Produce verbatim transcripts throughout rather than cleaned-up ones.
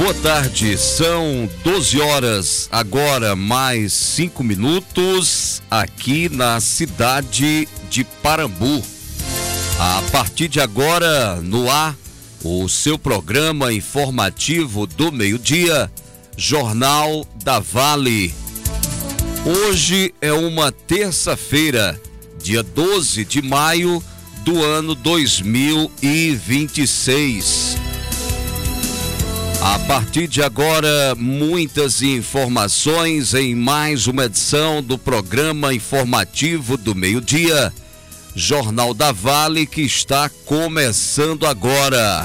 Boa tarde, são doze horas, agora mais cinco minutos, aqui na cidade de Parambu. A partir de agora, no ar, o seu programa informativo do meio-dia, Jornal da Vale. Hoje é uma terça-feira, dia doze de maio do ano dois mil e vinte e seis. A partir de agora, muitas informações em mais uma edição do programa informativo do meio-dia, Jornal da Vale, que está começando agora.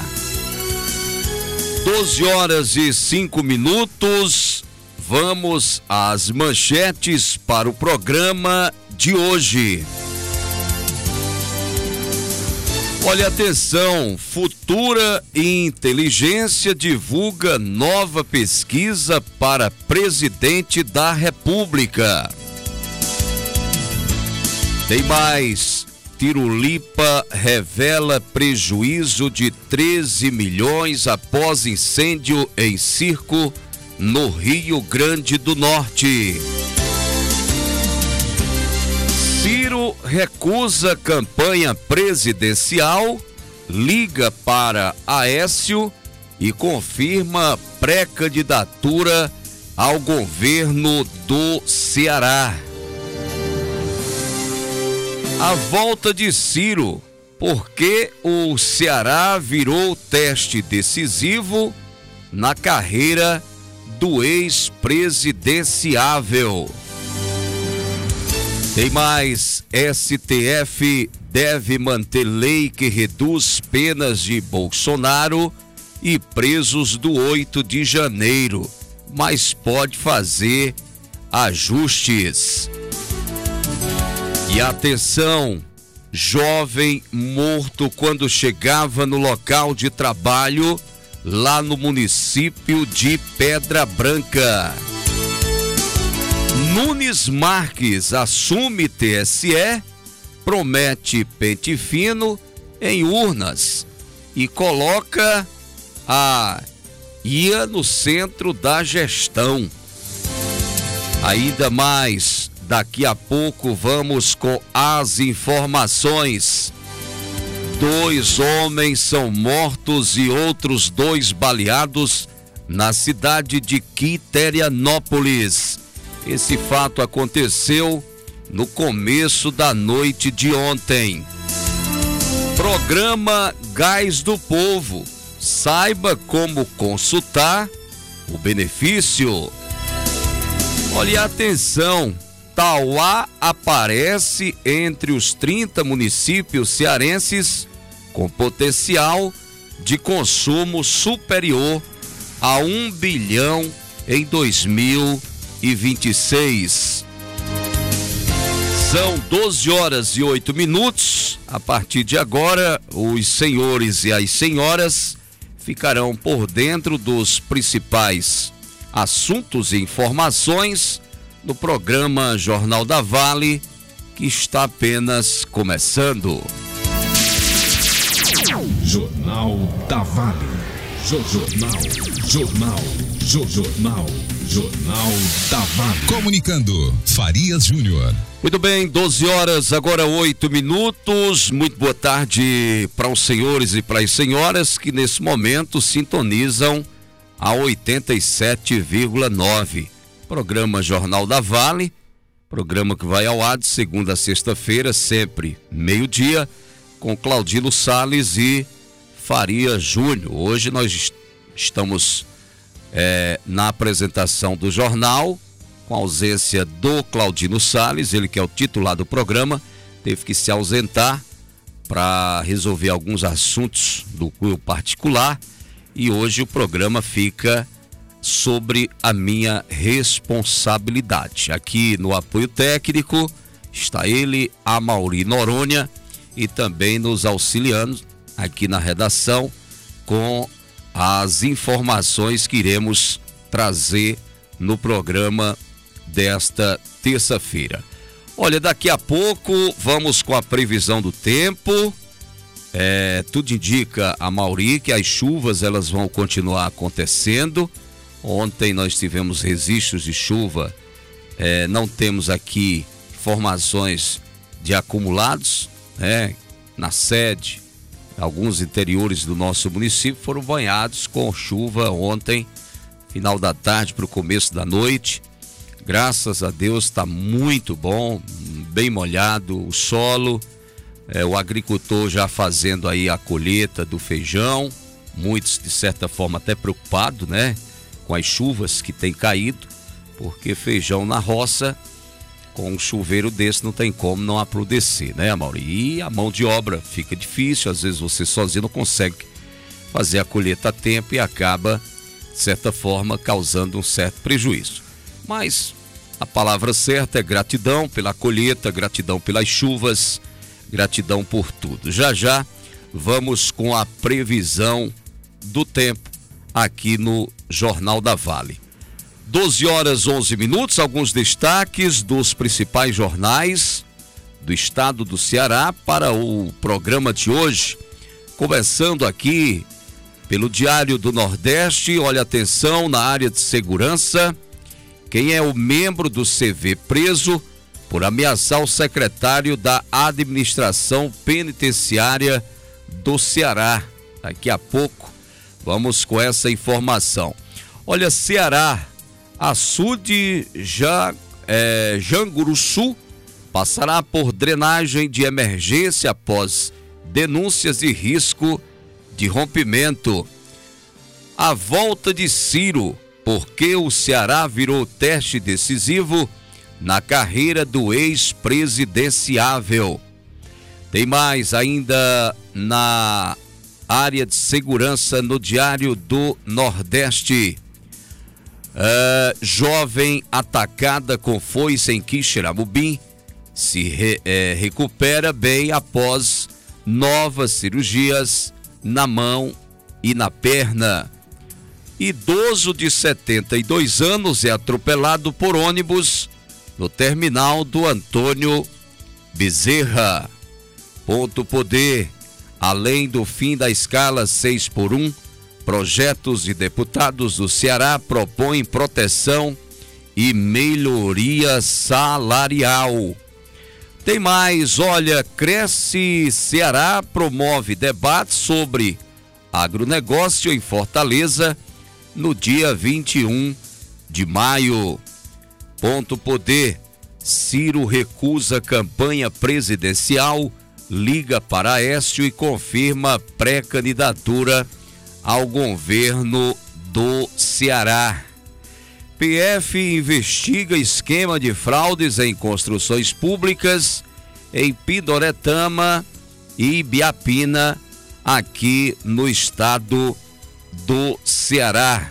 doze horas e cinco minutos, vamos às manchetes para o programa de hoje. Olha, atenção, Futura Inteligência divulga nova pesquisa para presidente da República. Tem mais, Tirulipa revela prejuízo de treze milhões após incêndio em circo no Rio Grande do Norte. Ciro recusa campanha presidencial, liga para Aécio e confirma pré-candidatura ao governo do Ceará. A volta de Ciro, porque o Ceará virou teste decisivo na carreira do ex-presidenciável. Tem mais, S T F deve manter lei que reduz penas de Bolsonaro e presos do oito de janeiro, mas pode fazer ajustes. E atenção, jovem morto quando chegava no local de trabalho lá no município de Pedra Branca. Nunes Marques assume T S E, promete pente fino em urnas e coloca a I A no centro da gestão. Ainda mais, daqui a pouco vamos com as informações. Dois homens são mortos e outros dois baleados na cidade de Quiterianópolis. Esse fato aconteceu no começo da noite de ontem. Programa Gás do Povo. Saiba como consultar o benefício. Olha, atenção, Tauá aparece entre os trinta municípios cearenses com potencial de consumo superior a um bilhão em dois mil e vinte e seis. São doze horas e oito minutos. A partir de agora, os senhores e as senhoras ficarão por dentro dos principais assuntos e informações no programa Jornal da Vale, que está apenas começando. Jornal da Vale. Jornal, jornal, jornal, jornal da Vale. Comunicando, Farias Júnior. Muito bem, doze horas, agora oito minutos. Muito boa tarde para os senhores e para as senhoras que nesse momento sintonizam a oitenta e sete vírgula nove. Programa Jornal da Vale, programa que vai ao ar de segunda a sexta-feira, sempre meio-dia, com Claudino Salles e Faria Júnior. Hoje nós estamos é, na apresentação do jornal, com a ausência do Claudino Salles, ele que é o titular do programa, teve que se ausentar para resolver alguns assuntos do cunho particular, e hoje o programa fica sobre a minha responsabilidade. Aqui no apoio técnico está ele, Amaury Noronha, e também nos auxiliando aqui na redação com as informações que iremos trazer no programa desta terça-feira. Olha, daqui a pouco vamos com a previsão do tempo. É, tudo indica, a Mauri, que as chuvas elas vão continuar acontecendo. Ontem nós tivemos registros de chuva, é, não temos aqui informações de acumulados, né? Na sede, alguns interiores do nosso município foram banhados com chuva ontem, final da tarde para o começo da noite. Graças a Deus está muito bom, bem molhado o solo, é, o agricultor já fazendo aí a colheita do feijão, muitos de certa forma até preocupados, né, com as chuvas que têm caído, porque feijão na roça, com um chuveiro desse não tem como não aprudecer, né, Mauri? E a mão de obra fica difícil, às vezes você sozinho não consegue fazer a colheita a tempo e acaba, de certa forma, causando um certo prejuízo. Mas a palavra certa é gratidão pela colheita, gratidão pelas chuvas, gratidão por tudo. Já já vamos com a previsão do tempo aqui no Jornal da Vale. doze horas onze minutos, alguns destaques dos principais jornais do estado do Ceará para o programa de hoje. Começando aqui pelo Diário do Nordeste, olha atenção na área de segurança. Quem é o membro do C V preso por ameaçar o secretário da Administração Penitenciária do Ceará? Daqui a pouco vamos com essa informação. Olha, Ceará, açude já, é, Janguruçu passará por drenagem de emergência após denúncias de risco de rompimento. A volta de Ciro, porque o Ceará virou teste decisivo na carreira do ex-presidenciável. Tem mais ainda na área de segurança no Diário do Nordeste. Uh, jovem atacada com foice em Quixeramobim se re, é, recupera bem após novas cirurgias na mão e na perna. Idoso de setenta e dois anos é atropelado por ônibus no terminal do Antônio Bezerra. Ponto Poder. Além do fim da escala seis por um, projetos de deputados do Ceará propõem proteção e melhoria salarial. Tem mais, olha, Cresce Ceará promove debate sobre agronegócio em Fortaleza no dia vinte e um de maio. Ponto Poder. Ciro recusa campanha presidencial, liga para Aécio e confirma pré-candidatura ao governo do Ceará. P F investiga esquema de fraudes em construções públicas em Pindoretama e Ibiapina, aqui no estado do Ceará.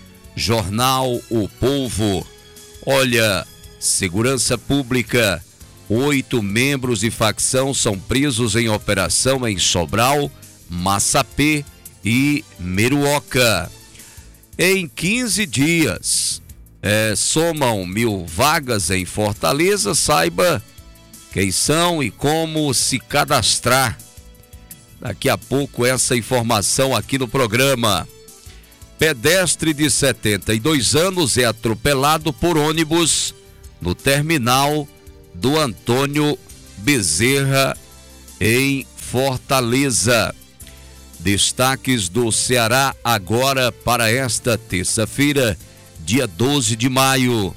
Jornal O Povo. Olha, segurança pública. Oito membros de facção são presos em operação em Sobral, Massapê e Meruoca. Em quinze dias, é, somam mil vagas em Fortaleza. Saiba quem são e como se cadastrar. Daqui a pouco essa informação aqui no programa. Pedestre de setenta e dois anos é atropelado por ônibus no terminal do Antônio Bezerra, em Fortaleza. Destaques do Ceará agora para esta terça-feira, dia doze de maio.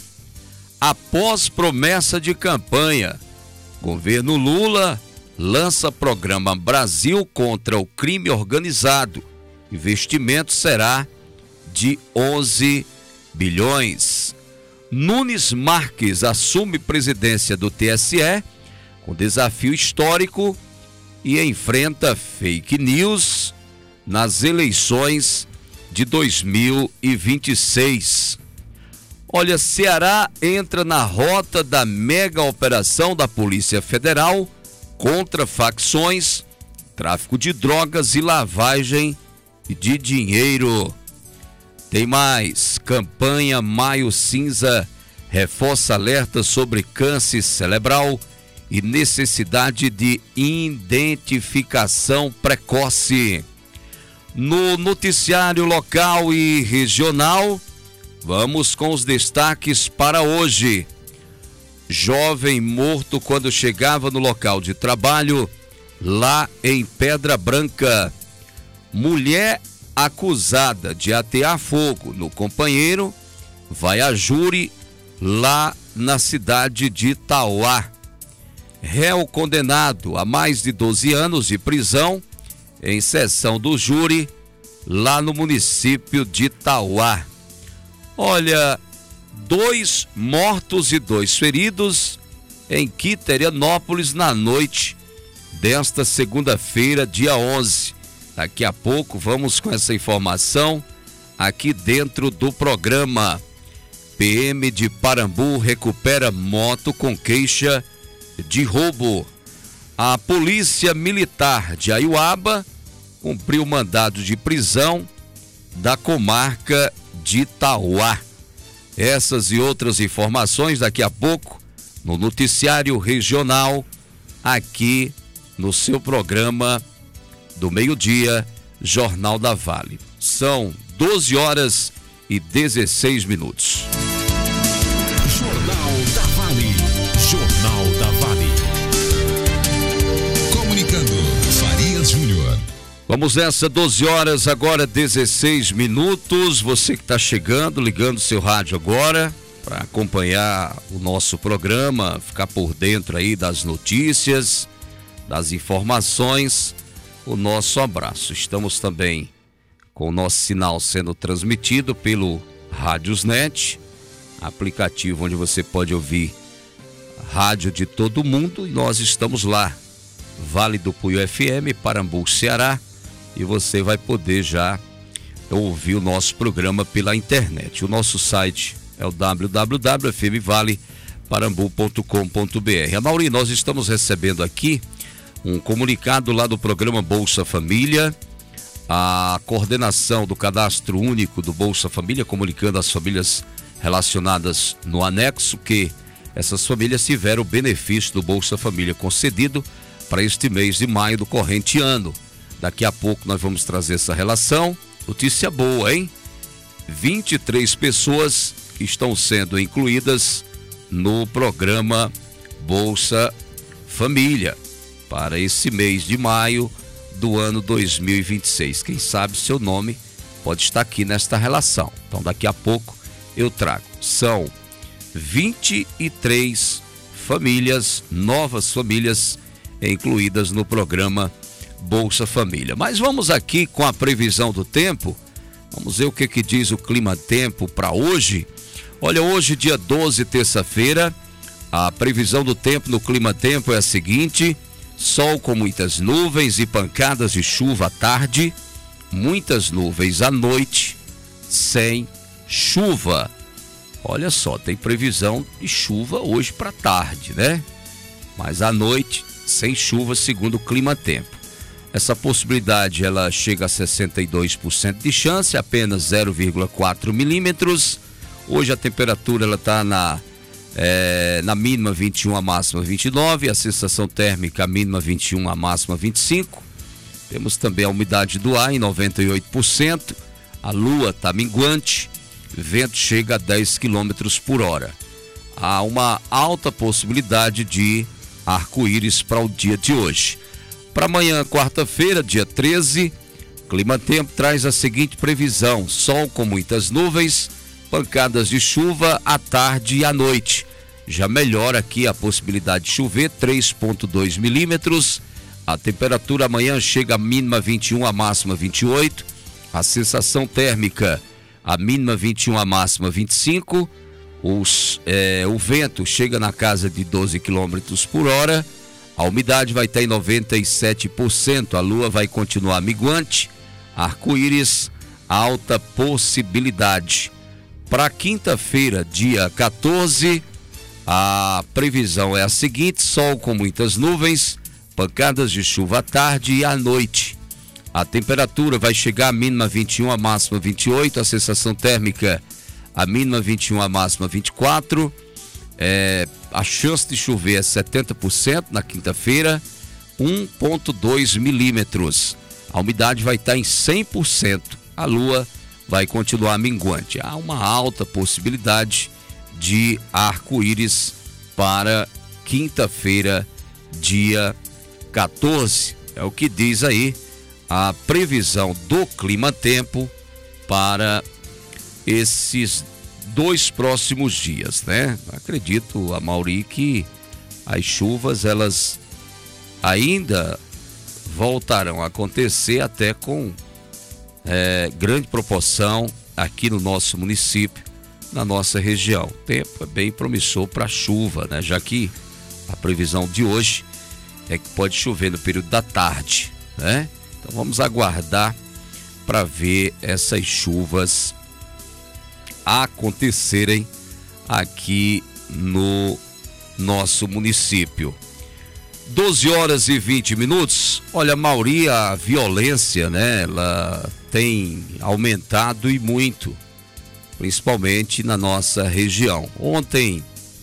Após promessa de campanha, governo Lula lança programa Brasil contra o crime organizado. Investimento será de onze bilhões. Nunes Marques assume presidência do T S E com desafio histórico e enfrenta fake news nas eleições de dois mil e vinte e seis. Olha, Ceará entra na rota da mega operação da Polícia Federal contra facções, tráfico de drogas e lavagem de dinheiro. Tem mais, campanha Maio Cinza reforça alerta sobre câncer cerebral e necessidade de identificação precoce. No noticiário local e regional, vamos com os destaques para hoje. Jovem morto quando chegava no local de trabalho, lá em Pedra Branca. Mulher acusada de atear fogo no companheiro vai a júri lá na cidade de Itauá. Réu condenado a mais de doze anos de prisão em sessão do júri lá no município de Itauá. Olha, dois mortos e dois feridos em Quiterianópolis na noite desta segunda-feira, dia onze. Daqui a pouco vamos com essa informação aqui dentro do programa. P M de Parambu recupera moto com queixa de roubo. A Polícia Militar de Aiuaba cumpriu mandado de prisão da comarca de Itauá. Essas e outras informações daqui a pouco no noticiário regional, aqui no seu programa do meio-dia, Jornal da Vale. São doze horas e dezesseis minutos. Jornal da Vale. Jornal da Vale. Comunicando, Farias Júnior. Vamos nessa, doze horas, agora dezesseis minutos. Você que está chegando, ligando seu rádio agora para acompanhar o nosso programa, ficar por dentro aí das notícias, das informações, o nosso abraço. Estamos também com o nosso sinal sendo transmitido pelo Rádiosnet, aplicativo onde você pode ouvir rádio de todo mundo, e nós estamos lá, Vale do Puio F M, Parambu, Ceará, e você vai poder já ouvir o nosso programa pela internet. O nosso site é o w w w ponto f m vale parambu ponto com ponto b r. Amauri, nós estamos recebendo aqui um comunicado lá do programa Bolsa Família, a coordenação do cadastro único do Bolsa Família, comunicando às famílias relacionadas no anexo que essas famílias tiveram o benefício do Bolsa Família concedido para este mês de maio do corrente ano. Daqui a pouco nós vamos trazer essa relação. Notícia boa, hein? vinte e três pessoas que estão sendo incluídas no programa Bolsa Família para esse mês de maio do ano dois mil e vinte e seis. Quem sabe seu nome pode estar aqui nesta relação. Então daqui a pouco eu trago. São vinte e três famílias, novas famílias incluídas no programa Bolsa Família. Mas vamos aqui com a previsão do tempo. Vamos ver o que, que diz o clima-tempo para hoje. Olha, hoje, dia doze, terça-feira, a previsão do tempo no clima-tempo é a seguinte: sol com muitas nuvens e pancadas de chuva à tarde, muitas nuvens à noite, sem chuva. Olha só, tem previsão de chuva hoje para tarde, né? Mas à noite, sem chuva, segundo o clima-tempo. Essa possibilidade ela chega a sessenta e dois por cento de chance, apenas zero vírgula quatro milímetros. Hoje a temperatura ela está na, é, na mínima vinte e um, a máxima vinte e nove, a sensação térmica a mínima vinte e um, a máxima vinte e cinco. Temos também a umidade do ar em noventa e oito por cento, a lua está minguante, vento chega a dez quilômetros por hora. Há uma alta possibilidade de arco-íris para o dia de hoje. Para amanhã, quarta-feira, dia treze, clima-tempo traz a seguinte previsão: sol com muitas nuvens, pancadas de chuva à tarde e à noite. Já melhora aqui a possibilidade de chover, três vírgula dois milímetros. A temperatura amanhã chega a mínima vinte e um, a máxima vinte e oito. A sensação térmica, a mínima vinte e um, a máxima vinte e cinco. Os, é, o vento chega na casa de doze quilômetros por hora. A umidade vai estar em noventa e sete por cento. A lua vai continuar minguante. Arco-íris, alta possibilidade. Para quinta-feira, dia quatorze, a previsão é a seguinte: sol com muitas nuvens, pancadas de chuva à tarde e à noite. A temperatura vai chegar a mínima vinte e um, a máxima vinte e oito. A sensação térmica, a mínima vinte e um, a máxima vinte e quatro. É, a chance de chover é setenta por cento na quinta-feira, um vírgula dois milímetros. A umidade vai estar em cem por cento. A lua vai continuar minguante. Há uma alta possibilidade de arco-íris para quinta-feira, dia quatorze. É o que diz aí a previsão do clima-tempo para esses dois próximos dias, né? Acredito, Amauri, que as chuvas elas ainda voltarão a acontecer até com é, grande proporção aqui no nosso município, na nossa região. O tempo é bem promissor para chuva, né? Já que a previsão de hoje é que pode chover no período da tarde, né? Então vamos aguardar para ver essas chuvas acontecerem aqui no nosso município. doze horas e vinte minutos. Olha, Mauri, a violência, né, ela tem aumentado e muito, principalmente na nossa região. Ontem,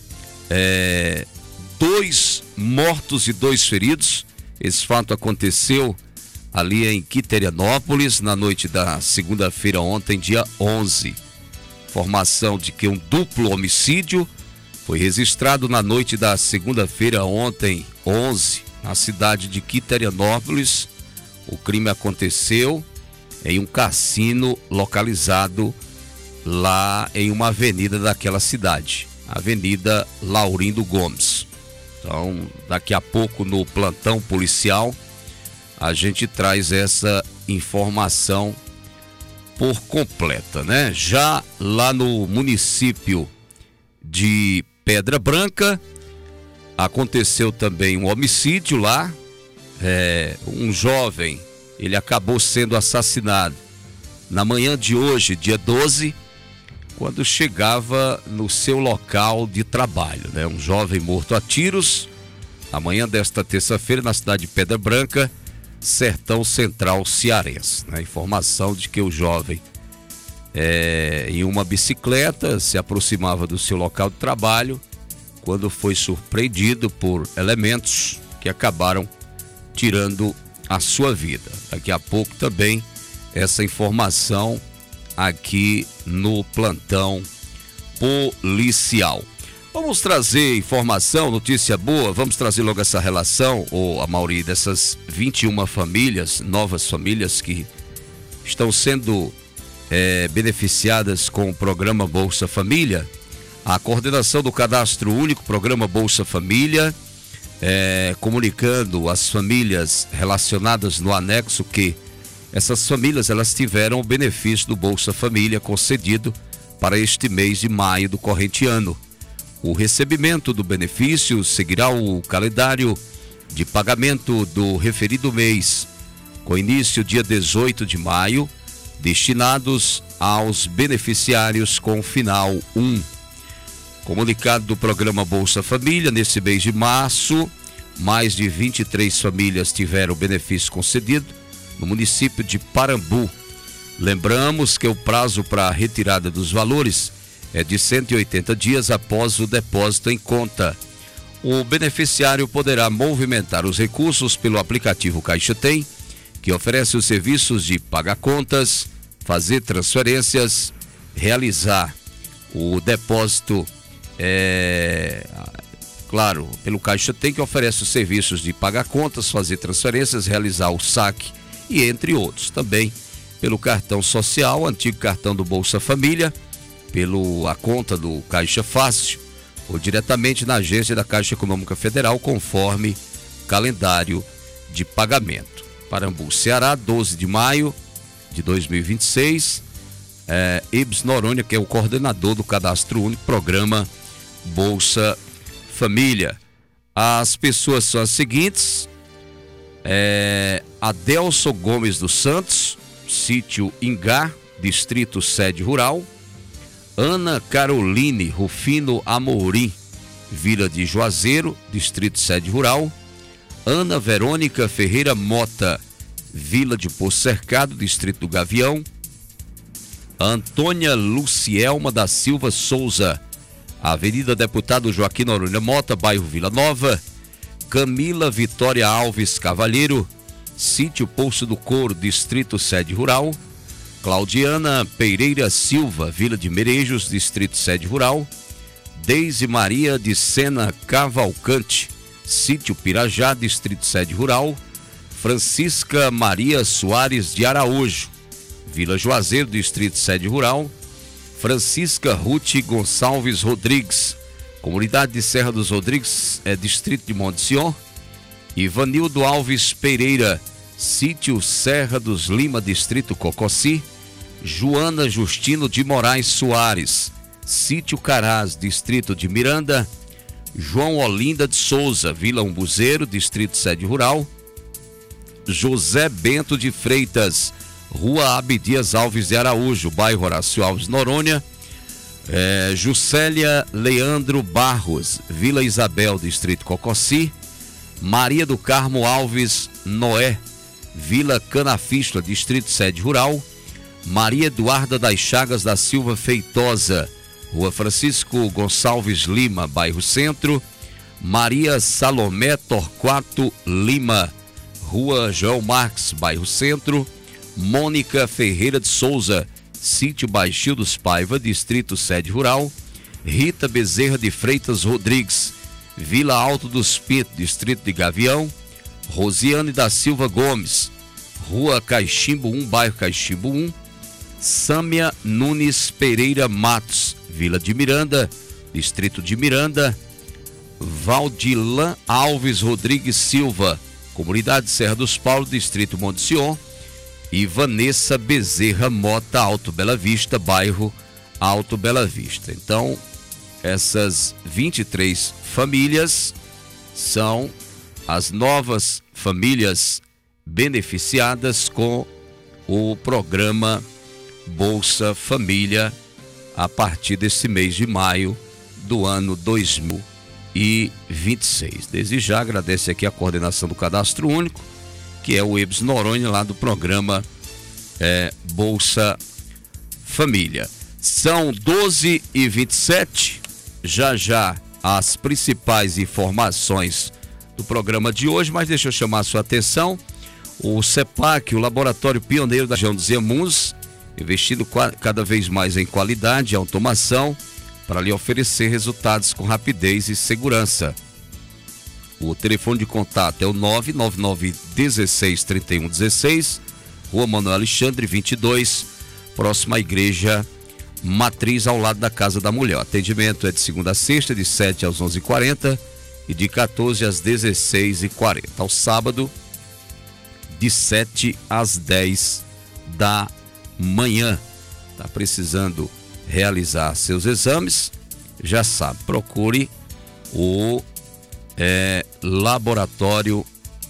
é, dois mortos e dois feridos. Esse fato aconteceu ali em Quiterianópolis, na noite da segunda-feira ontem, dia onze. Informação de que um duplo homicídio foi registrado na noite da segunda-feira ontem, onze, na cidade de Quiterianópolis. O crime aconteceu em um cassino localizado lá em uma avenida daquela cidade, Avenida Laurindo Gomes. Então, daqui a pouco no plantão policial a gente traz essa informação por completa, né? Já lá no município de Pedra Branca aconteceu também um homicídio lá. É, um jovem, ele acabou sendo assassinado na manhã de hoje, dia doze, quando chegava no seu local de trabalho, né? Um jovem morto a tiros na manhã desta terça-feira na cidade de Pedra Branca, Sertão Central cearense, né? Informação de que o jovem é, em uma bicicleta se aproximava do seu local de trabalho quando foi surpreendido por elementos que acabaram tirando a sua vida. Daqui a pouco também essa informação aqui no plantão policial. Vamos trazer informação, notícia boa, vamos trazer logo essa relação, ô Amauri, dessas vinte e uma famílias, novas famílias que estão sendo é, beneficiadas com o programa Bolsa Família. A coordenação do Cadastro Único, programa Bolsa Família, é, comunicando às famílias relacionadas no anexo que essas famílias elas tiveram o benefício do Bolsa Família concedido para este mês de maio do corrente ano. O recebimento do benefício seguirá o calendário de pagamento do referido mês, com início dia dezoito de maio, destinados aos beneficiários com final um. Comunicado do programa Bolsa Família, nesse mês de março, mais de vinte e três famílias tiveram o benefício concedido no município de Parambu. Lembramos que o prazo para a retirada dos valores é de cento e oitenta dias após o depósito em conta. O beneficiário poderá movimentar os recursos pelo aplicativo Caixa Tem, que oferece os serviços de pagar contas, fazer transferências, realizar o depósito, é, claro, pelo Caixa Tem, que oferece os serviços de pagar contas, fazer transferências, realizar o saque e entre outros. Também pelo cartão social, antigo cartão do Bolsa Família, pela conta do Caixa Fácil ou diretamente na agência da Caixa Econômica Federal, conforme calendário de pagamento. Parambu, Ceará, doze de maio de dois mil e vinte e seis. É, Ibs Noronha, que é o coordenador do Cadastro Único, programa Bolsa Família. As pessoas são as seguintes: é, Adelson Gomes dos Santos, sítio Ingá, distrito sede rural. Ana Caroline Rufino Amorim, Vila de Juazeiro, distrito sede rural. Ana Verônica Ferreira Mota, Vila de Poço Cercado, distrito do Gavião. Antônia Lucielma da Silva Souza, Avenida Deputado Joaquim Noronha Mota, bairro Vila Nova. Camila Vitória Alves Cavalheiro, Sítio Poço do Couro, Distrito Sede Rural. Claudiana Pereira Silva, Vila de Merejos, Distrito Sede Rural. Deise Maria de Sena Cavalcante, Sítio Pirajá, Distrito Sede Rural. Francisca Maria Soares de Araújo, Vila Juazeiro, Distrito Sede Rural. Francisca Ruth Gonçalves Rodrigues, Comunidade de Serra dos Rodrigues, é, Distrito de Monte Sion. Ivanildo Alves Pereira, Sítio Serra dos Lima, Distrito Cocossi. Joana Justino de Moraes Soares, Sítio Caraz, Distrito de Miranda. João Olinda de Souza, Vila Umbuzeiro, Distrito Sede Rural. José Bento de Freitas, Rua Abdias Alves de Araújo, bairro Horácio Alves, Noronha. É, Juscelia Leandro Barros, Vila Isabel, Distrito Cocossi. Maria do Carmo Alves Noé, Vila Canafístula, Distrito Sede Rural. Maria Eduarda das Chagas da Silva Feitosa, Rua Francisco Gonçalves Lima, bairro Centro. Maria Salomé Torquato Lima, Rua João Marques, bairro Centro. Mônica Ferreira de Souza, Sítio Baixio dos Paiva, Distrito Sede Rural. Rita Bezerra de Freitas Rodrigues, Vila Alto dos Pintos, Distrito de Gavião. Rosiane da Silva Gomes, Rua Caiximbo um, bairro Caiximbo um. Sâmia Nunes Pereira Matos, Vila de Miranda, Distrito de Miranda. Valdilan Alves Rodrigues Silva, Comunidade Serra dos Paulos, Distrito Monte Sion. E Vanessa Bezerra Mota, Alto Bela Vista, bairro Alto Bela Vista. Então, essas vinte e três famílias são as novas famílias beneficiadas com o programa Bolsa Família a partir desse mês de maio do ano dois mil e vinte e seis. Desde já agradece aqui a coordenação do Cadastro Único, que é o Ebs Noronha, lá do programa é, Bolsa Família. São doze e vinte e sete, já já as principais informações do programa de hoje, mas deixa eu chamar a sua atenção. O CEPAC, o Laboratório Pioneiro da região dos Inhamuns, investindo cada vez mais em qualidade e automação para lhe oferecer resultados com rapidez e segurança. O telefone de contato é o nove nove nove um seis três um um seis, Rua Manuel Alexandre vinte e dois, próxima à Igreja Matriz, ao lado da Casa da Mulher. O atendimento é de segunda a sexta, de sete às onze e quarenta e de quatorze às dezesseis e quarenta. Ao sábado, de sete às dez da manhã. Está precisando realizar seus exames? Já sabe, procure o é, Laboratório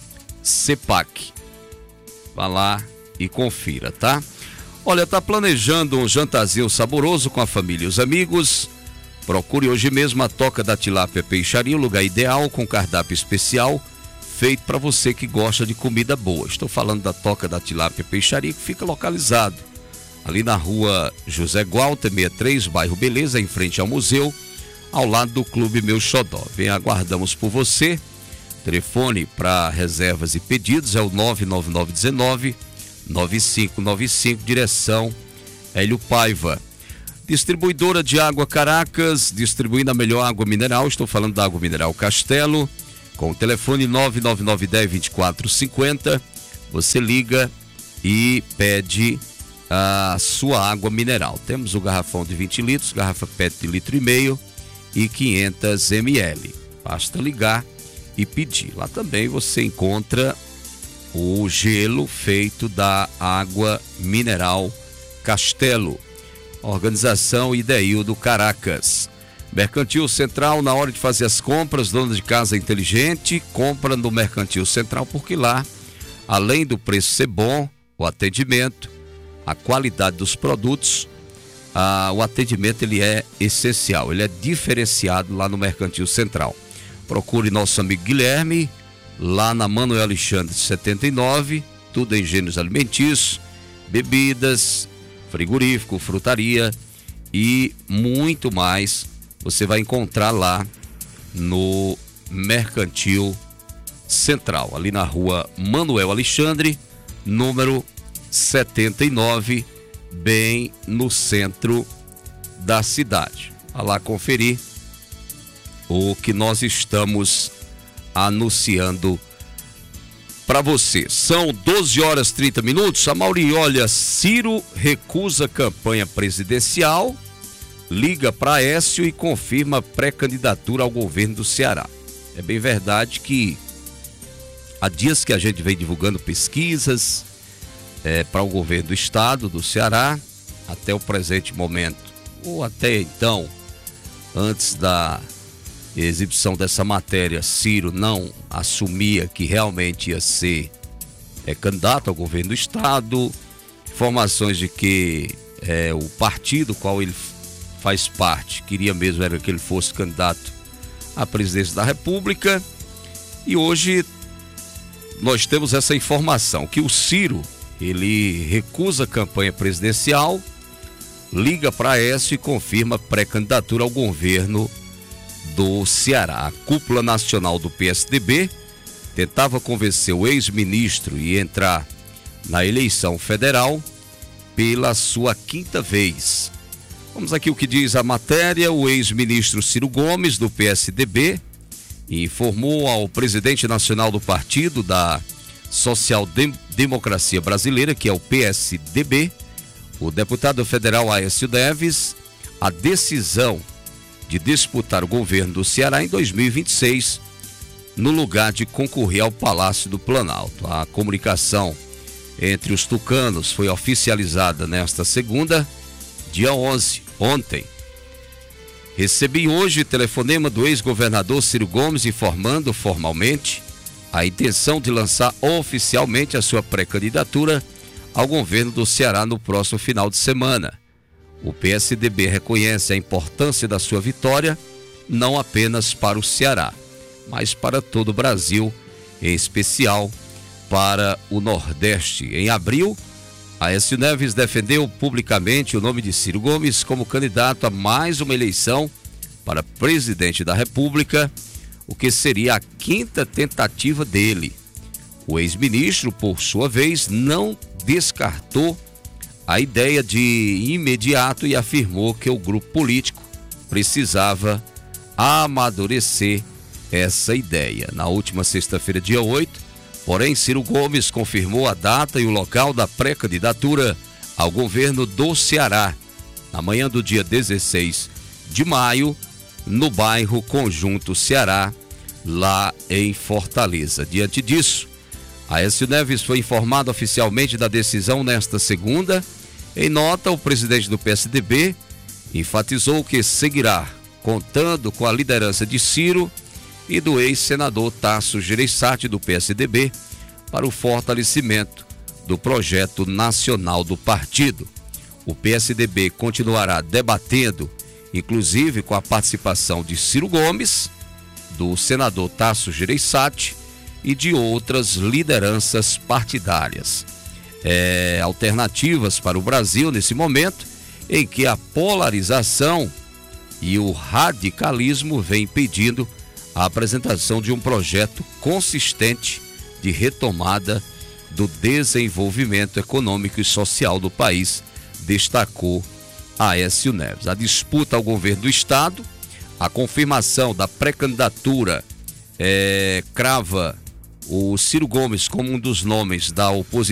CEPAC. Vá lá e confira, tá? Olha, tá planejando um jantarzinho saboroso com a família e os amigos? Procure hoje mesmo a Toca da Tilápia Peixaria, um lugar ideal com cardápio especial feito para você que gosta de comida boa. Estou falando da Toca da Tilápia Peixaria, que fica localizado ali na rua José Gualter, sessenta e três, bairro Beleza, em frente ao museu, ao lado do Clube Meu Xodó. Bem, aguardamos por você. Telefone para reservas e pedidos é o nove nove nove um nove nove cinco nove cinco, direção Hélio Paiva. Distribuidora de água Caracas, distribuindo a melhor água mineral. Estou falando da água mineral Castelo, com o telefone nove nove nove um zero dois quatro cinco zero. Você liga e pede a sua água mineral. Temos o garrafão de vinte litros, garrafa P E T de litro e meio e quinhentos mililitros. Basta ligar e pedir. Lá também você encontra o gelo feito da água mineral Castelo. Organização Ideildo Caracas. Mercantil Central, na hora de fazer as compras, dona de casa inteligente, compra no Mercantil Central, porque lá, além do preço ser bom, o atendimento, a qualidade dos produtos, a, o atendimento ele é essencial, ele é diferenciado lá no Mercantil Central. Procure nosso amigo Guilherme, lá na Manuel Alexandre setenta e nove, tudo em gêneros alimentícios, bebidas, frigorífico, frutaria e muito mais. você vai encontrar lá no Mercantil Central, ali na rua Manuel Alexandre, número setenta e nove, bem no centro da cidade. Vá lá conferir o que nós estamos anunciando para você. São doze horas e trinta minutos. A Mauri, olha, Ciro recusa campanha presidencial, liga para Aécio e confirma pré-candidatura ao governo do Ceará. É bem verdade que há dias que a gente vem divulgando pesquisas é, para o governo do estado do Ceará, até o presente momento, ou até então, antes da exibição dessa matéria, Ciro não assumia que realmente ia ser é, candidato ao governo do estado. Informações de que é, o partido qual ele faz parte queria mesmo era que ele fosse candidato à presidência da República. E hoje nós temos essa informação que o Ciro, ele recusa a campanha presidencial, liga para Aécio e confirma pré-candidatura ao governo do Ceará. A cúpula nacional do P S D B tentava convencer o ex-ministro e entrar na eleição federal pela sua quinta vez. Vamos aqui o que diz a matéria. O ex-ministro Ciro Gomes, do P S D B, informou ao presidente nacional do Partido da Social Democracia Brasileira, que é o P S D B, o deputado federal Aécio Neves, a decisão de disputar o governo do Ceará em dois mil e vinte e seis, no lugar de concorrer ao Palácio do Planalto. A comunicação entre os tucanos foi oficializada nesta segunda, dia onze, ontem. Recebi hoje telefonema do ex-governador Ciro Gomes informando formalmente a intenção de lançar oficialmente a sua pré-candidatura ao governo do Ceará no próximo final de semana. O P S D B reconhece a importância da sua vitória, não apenas para o Ceará, mas para todo o Brasil, em especial para o Nordeste. Em abril, Aécio Neves defendeu publicamente o nome de Ciro Gomes como candidato a mais uma eleição para presidente da República, o que seria a quinta tentativa dele. O ex-ministro, por sua vez, não descartou a ideia de imediato e afirmou que o grupo político precisava amadurecer essa ideia. Na última sexta-feira, dia oito, porém, Ciro Gomes confirmou a data e o local da pré-candidatura ao governo do Ceará, na manhã do dia dezesseis de maio, no bairro Conjunto Ceará, lá em Fortaleza. Diante disso, Aécio Neves foi informado oficialmente da decisão nesta segunda. Em nota, o presidente do P S D B enfatizou que seguirá contando com a liderança de Ciro e do ex-senador Tasso Gereissati, do P S D B, para o fortalecimento do projeto nacional do partido. O P S D B continuará debatendo, inclusive com a participação de Ciro Gomes, do senador Tasso Gereissati e de outras lideranças partidárias. É, alternativas para o Brasil nesse momento em que a polarização e o radicalismo vêm pedindo a apresentação de um projeto consistente de retomada do desenvolvimento econômico e social do país, destacou Aécio Neves. A disputa ao governo do estado, a confirmação da pré-candidatura é, crava o Ciro Gomes como um dos nomes da oposição